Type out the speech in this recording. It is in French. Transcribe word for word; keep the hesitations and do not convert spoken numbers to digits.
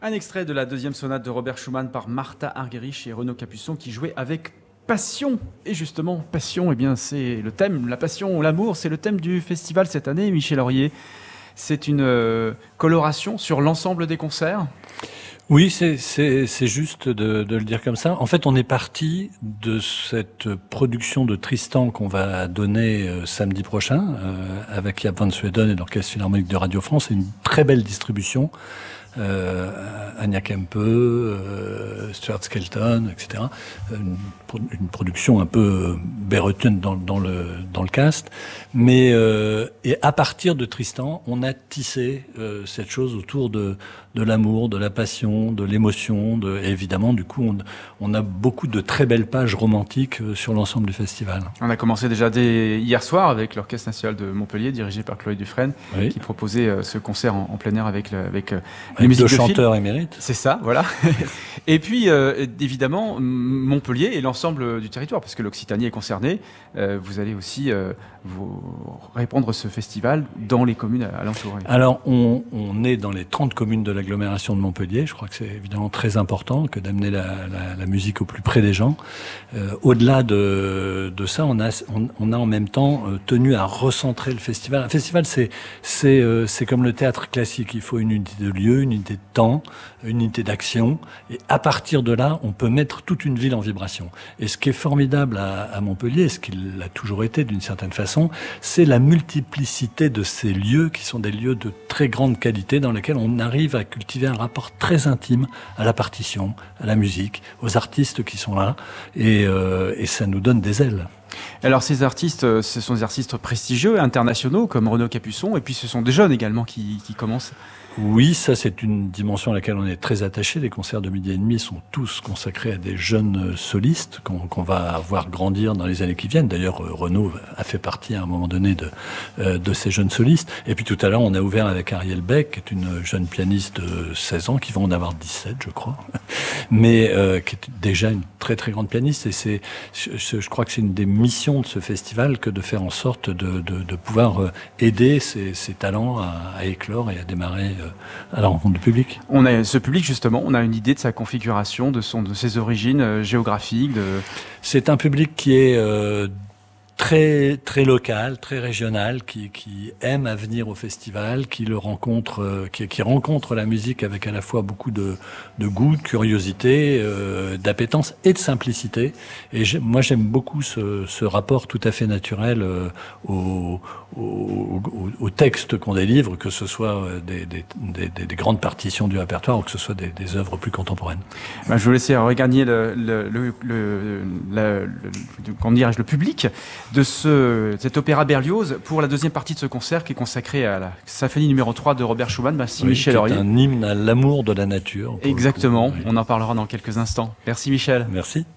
Un extrait de la deuxième sonate de Robert Schumann par Martha Argerich et Renaud Capuçon qui jouait avec passion. Et justement, passion, eh bien, c'est le thème, la passion, l'amour, c'est le thème du festival cette année, Michel Aurier. C'est une euh, coloration sur l'ensemble des concerts ? Oui, c'est, c'est, c'est juste de, de le dire comme ça. En fait, on est parti de cette production de Tristan qu'on va donner euh, samedi prochain euh, avec Jaap van Sweden et l'Orchestre Philharmonique de Radio France. C'est une très belle distribution. Euh, Anya Kempe, euh, Stuart Skelton, et cetera. Une, une production un peu Berreuten dans, dans le dans le cast, mais euh, et à partir de Tristan, on a tissé euh, cette chose autour de de l'amour, de la passion, de l'émotion, de et évidemment du coup on on a beaucoup de très belles pages romantiques sur l'ensemble du festival. On a commencé déjà dès hier soir avec l'Orchestre National de Montpellier dirigé par Chloé Dufresne, oui, qui proposait euh, ce concert en, en plein air avec le, avec euh, les musiques de chanteurs émérites. C'est ça, voilà. Et puis, euh, évidemment, Montpellier et l'ensemble du territoire, parce que l'Occitanie est concernée. Euh, vous allez aussi euh, vous répandre ce festival dans les communes alentour. Alors, on, on est dans les trente communes de l'agglomération de Montpellier. Je crois que c'est évidemment très important que d'amener la, la, la musique au plus près des gens. Euh, au-delà de, de ça, on a, on, on a en même temps euh, tenu à recentrer le festival. Un festival, c'est, c'est, euh, c'est comme le théâtre classique. Il faut une unité de lieu, une unité de temps, une unité d'action, et à partir de là, on peut mettre toute une ville en vibration. Et ce qui est formidable à, à Montpellier, ce qu'il a toujours été d'une certaine façon, c'est la multiplicité de ces lieux qui sont des lieux de très grande qualité dans lesquels on arrive à cultiver un rapport très intime à la partition, à la musique, aux artistes qui sont là, et, euh, et ça nous donne des ailes. Alors ces artistes, ce sont des artistes prestigieux, internationaux, comme Renaud Capuçon, et puis ce sont des jeunes également qui, qui commencent. Oui, ça c'est une dimension à laquelle on est très attaché. Les concerts de midi et demi sont tous consacrés à des jeunes solistes qu'on, qu'on va voir grandir dans les années qui viennent. D'ailleurs, Renaud a fait partie à un moment donné de, euh, de ces jeunes solistes. Et puis tout à l'heure, on a ouvert avec Ariel Beck, qui est une jeune pianiste de seize ans, qui va en avoir dix-sept, je crois, mais euh, qui est déjà une très très grande pianiste. Et c'est, je, je crois que c'est une des missions de ce festival que de faire en sorte de, de, de pouvoir aider ces, ces talents à, à éclore et à démarrer à la rencontre du public. On a ce public justement, on a une idée de sa configuration, de son, de ses origines euh, géographiques. De... C'est un public qui est euh, très très local, très régional, qui qui aime à venir au festival, qui le rencontre, euh, qui qui rencontre la musique avec à la fois beaucoup de de goût, de curiosité, euh, d'appétence et de simplicité. Et j'ai, moi j'aime beaucoup ce ce rapport tout à fait naturel euh, au, au au au texte qu'on délivre, que ce soit des des des, des grandes partitions du répertoire ou que ce soit des des œuvres plus contemporaines. Ben, je vous laisser regagner le le le, le, le, le comment dirais-je le public de ce, cet opéra Berlioz pour la deuxième partie de ce concert qui est consacré à la symphonie numéro trois de Robert Schumann. Merci oui, Michel Aurier. C'est un hymne à l'amour de la nature. Exactement, oui. On en parlera dans quelques instants. Merci Michel. Merci.